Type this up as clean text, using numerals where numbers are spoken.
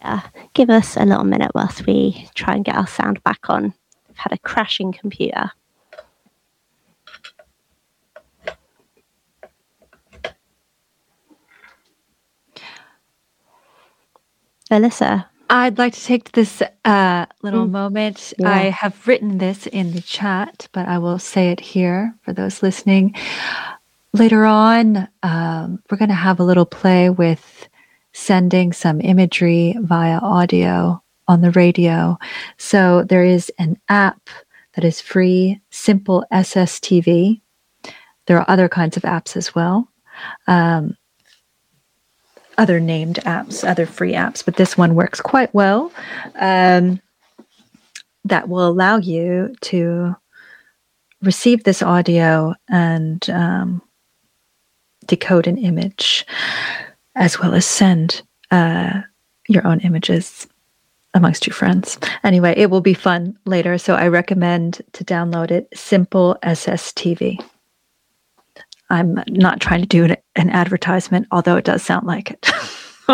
Give us a little minute whilst we try and get our sound back on. We've had a crashing computer. Alyssa? I'd like to take this little moment. Yeah. I have written this in the chat, but I will say it here for those listening. Later on, we're going to have a little play with sending some imagery via audio on the radio. So there is an app that is free, Simple SSTV. There are other kinds of apps as well. Other named apps, other free apps, but this one works quite well. That will allow you to receive this audio and decode an image, as well as send your own images amongst your friends. Anyway, it will be fun later, so I recommend to download it, Simple SSTV. I'm not trying to do an advertisement, although it does sound like it.